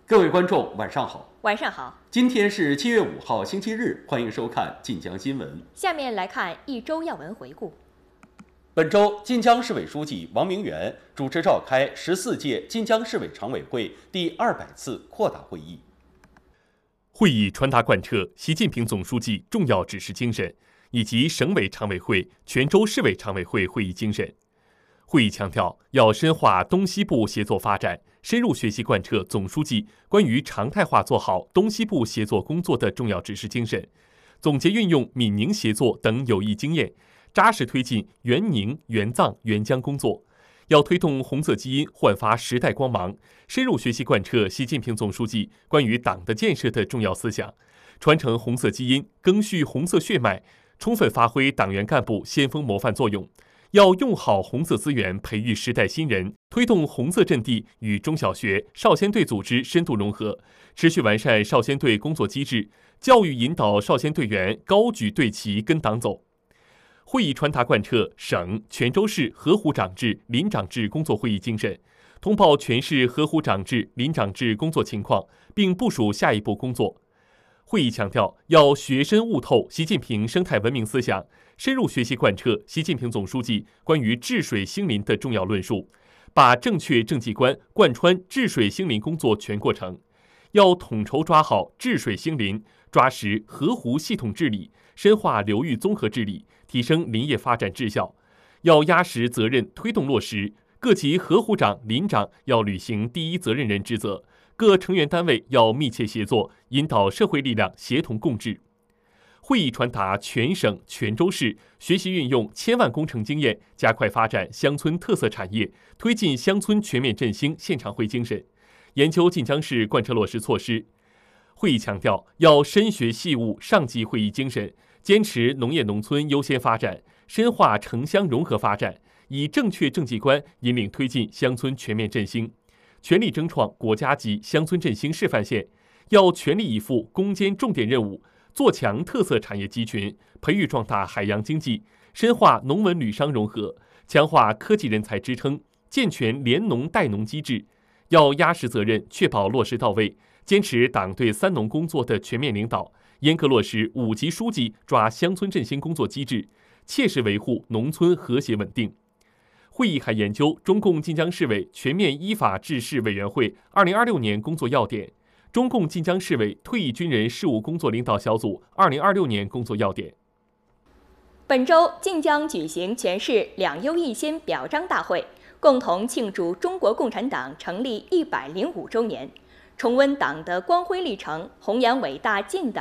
各位观众，晚上好。 晚上好， 今天是7月5号，星期日，欢迎收看晋江新闻。 下面来看一周要闻回顾。 本周，晋江市委书记王明元主持召开14届晋江市委常委会第200次扩大会议。 会议传达贯彻习近平总书记重要指示精神以及省委常委会、泉州市委常委会会议精神。会议强调，要深化东西部协作发展，深入学习贯彻总书记关于常态化做好东西部协作工作的重要指示精神，总结运用闽宁协作等有益经验，扎实推进援宁、援藏、援疆工作。要推动红色基因焕发时代光芒，深入学习贯彻习近平总书记关于党的建设的重要思想，传承红色基因，赓续红色血脉，充分发挥党员干部先锋模范作用。要用好红色资源，培育时代新人，推动红色阵地与中小学、少先队组织深度融合，持续完善少先队工作机制，教育引导少先队员高举队旗跟党走。会议传达贯彻省、泉州市河湖长制、邻长制工作会议精神，通报全市河湖长制、邻长制工作情况，并部署下一步工作。会议强调，要学深悟透习近平生态文明思想，深入学习贯彻习近平总书记关于治水兴林的重要论述，把正确政绩观贯穿治水兴林工作全过程。要统筹抓好治水兴林，抓实河湖系统治理，深化流域综合治理，提升林业发展质效。要压实责任，推动落实，各级河湖长、邻长要履行第一责任人职责，各成员单位要密切协作，引导社会力量协同共治。会议传达全省、泉州市学习运用千万工程经验，加快发展乡村特色产业，推进乡村全面振兴现场会精神，研究晋江市贯彻落实措施。会议强调，要深学细悟上级会议精神，坚持农业农村优先发展，深化城乡融合发展，以正确政绩观引领推进乡村全面振兴，全力争创国家级乡村振兴示范县。要全力以赴攻坚重点任务，做强特色产业集群，培育壮大海洋经济，深化农文旅商融合，强化科技人才支撑，健全联农带农机制。要压实责任，确保落实到位，坚持党对三农工作的全面领导，严格落实5级书记抓乡村振兴工作机制，切实维护农村和谐稳定。会议还研究中共晋江市委全面依法治市委员会2026年工作要点，中共晋江市委退役军人事务工作领导小组2026年工作要点。 本周，晋江举行全市两优一先表彰大会，共同庆祝中国共产党成立105周年，重温党的光辉历程，弘扬伟大建党